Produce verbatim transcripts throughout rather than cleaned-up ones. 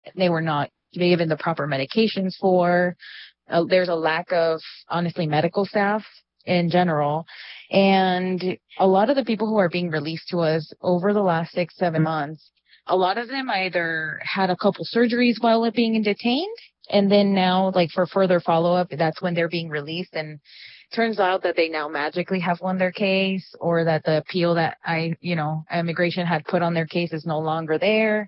they were not given the proper medications for. Uh, there's a lack of, honestly, medical staff in general. And a lot of the people who are being released to us over the last six, seven months, a lot of them either had a couple surgeries while being detained, and then now, like, for further follow-up, that's when they're being released. And turns out that they now magically have won their case, or that the appeal that I, you know, immigration had put on their case is no longer there.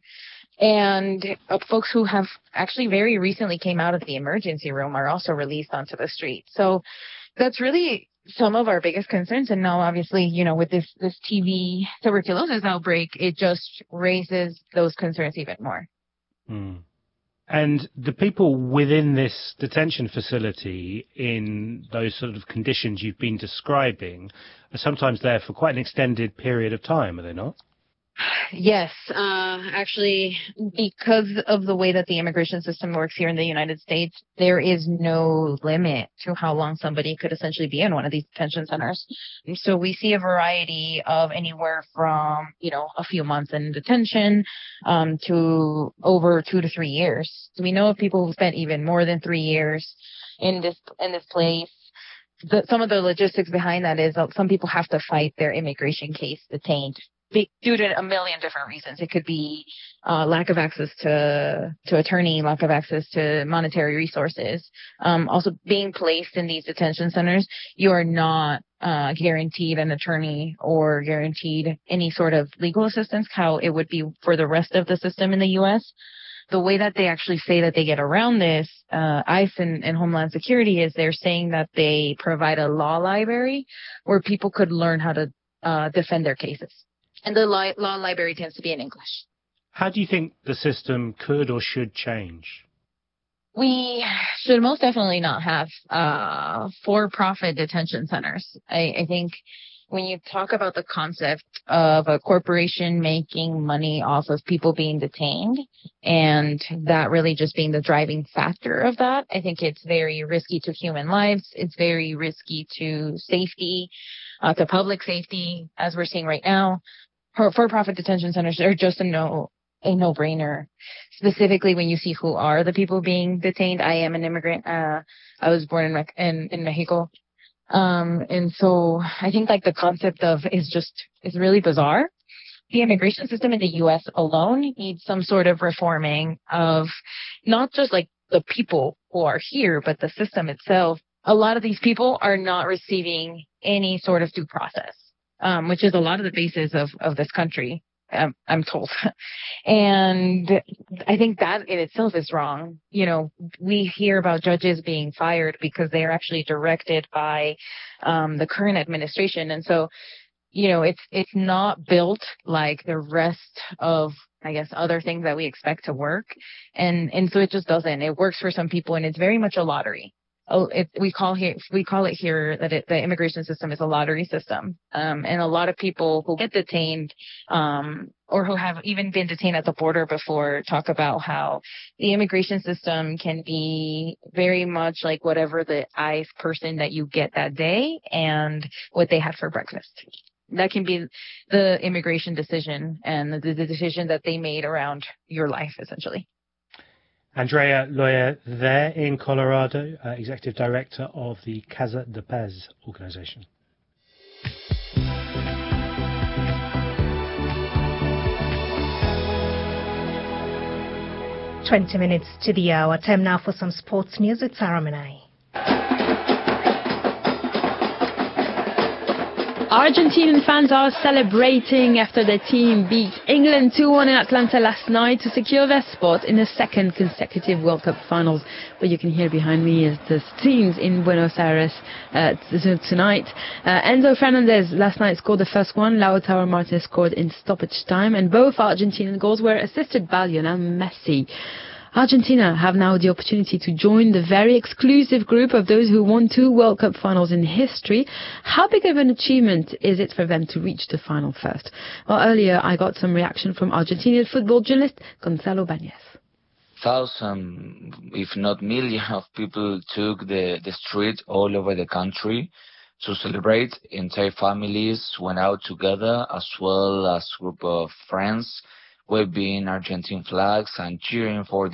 And uh, folks who have actually very recently came out of the emergency room are also released onto the street. So that's really some of our biggest concerns. And now, obviously, you know, with this, this T B tuberculosis outbreak, it just raises those concerns even more. Mm. And the people within this detention facility in those sort of conditions you've been describing are sometimes there for quite an extended period of time, are they not? Yes, uh, actually, because of the way that the immigration system works here in the United States, there is no limit to how long somebody could essentially be in one of these detention centers. So we see a variety of anywhere from, you know, a few months in detention um, to over two to three years. So we know of people who spent even more than three years in this in this place. The, some of the logistics behind that is uh, some people have to fight their immigration case detained due to a million different reasons. It could be uh, lack of access to to attorney, lack of access to monetary resources. Um, also, being placed in these detention centers, you are not uh, guaranteed an attorney or guaranteed any sort of legal assistance, how it would be for the rest of the system in the U S. The way that they actually say that they get around this, uh, ICE and, and Homeland Security, is they're saying that they provide a law library where people could learn how to uh, defend their cases. And the li- law library tends to be in English. How do you think the system could or should change? We should most definitely not have uh, for-profit detention centers. I, I think when you talk about the concept of a corporation making money off of people being detained, and that really just being the driving factor of that, I think it's very risky to human lives. It's very risky to safety, uh, to public safety, as we're seeing right now. For-profit detention centers are just a no, a no-brainer. Specifically, when you see who are the people being detained. I am an immigrant. Uh, I was born in in, in Mexico, um, and so I think like the concept of is just is really bizarre. The immigration system in the U S alone needs some sort of reforming of not just like the people who are here, but the system itself. A lot of these people are not receiving any sort of due process. Um, which is a lot of the basis of, of this country, um, I'm told. And I think that in itself is wrong. You know, we hear about judges being fired because they are actually directed by um, the current administration. And so, you know, it's it's not built like the rest of, I guess, other things that we expect to work. And, and so it just doesn't. It works for some people, and it's very much a lottery. Oh, it, we call here we call it here that it, the immigration system is a lottery system, um, and a lot of people who get detained um, or who have even been detained at the border before talk about how the immigration system can be very much like whatever the ICE person that you get that day and what they had for breakfast. That can be the immigration decision and the, the decision that they made around your life, essentially. Andrea Loya there in Colorado, uh, Executive Director of the Casa de Paz organization. twenty minutes to the hour. Time now for some sports news with Sarah Menai. Argentinian fans are celebrating after their team beat England two one in Atlanta last night to secure their spot in the second consecutive World Cup finals. What you can hear behind me is the scenes in Buenos Aires uh, t- tonight. Uh, Enzo Fernandez last night scored the first one. Lautaro Martinez scored in stoppage time, and both Argentinian goals were assisted by Lionel Messi. Argentina have now the opportunity to join the very exclusive group of those who won two World Cup finals in history. How big of an achievement is it for them to reach the final first? Well, earlier I got some reaction from Argentinian football journalist Gonzalo Báñez. Thousands, if not millions, of people took the, the street all over the country to celebrate. Entire families went out together, as well as a group of friends waving Argentine flags and cheering for